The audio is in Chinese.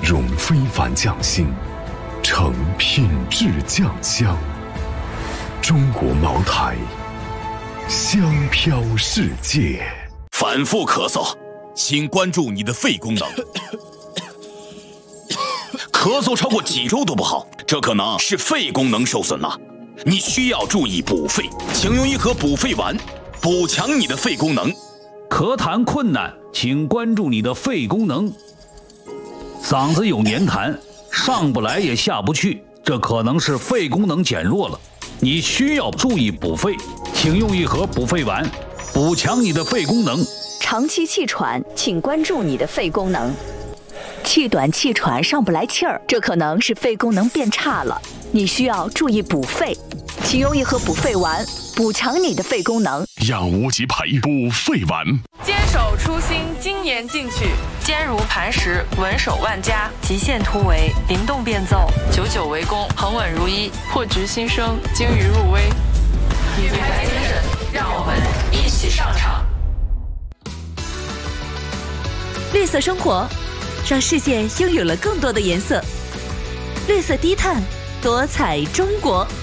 融非凡匠心，成品质酱香。中国茅台，香飘世界。 反复咳嗽，请关注你的肺功能。咳嗽超过几周都不好，这可能是肺功能受损了。你需要注意补肺，请用一盒补肺丸，补强你的肺功能。 咳痰困难，请关注你的肺功能。嗓子有黏痰，上不来也下不去，这可能是肺功能减弱了。你需要注意补肺，请用一盒补肺丸，补强你的肺功能。 长期气喘，请关注你的肺功能。气短气喘上不来气儿，这可能是肺功能变差了，你需要注意补肺，请用一盒补肺丸，补强你的肺功能。 养无极培补肺丸， 坚守初心，精研进取，坚如磐石，稳守万家，极限突围，灵动变奏，久久为功，恒稳如一，破局新生，精于入微。女排精神，让我们一起上场。 绿色生活，让世界拥有了更多的颜色。绿色低碳，多彩中国。